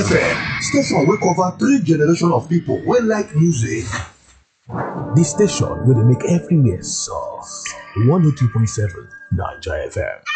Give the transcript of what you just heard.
FM, station wey cover 3 generation of people wey like music. The station wey dey make everywhere soft. 102.7 Naija FM.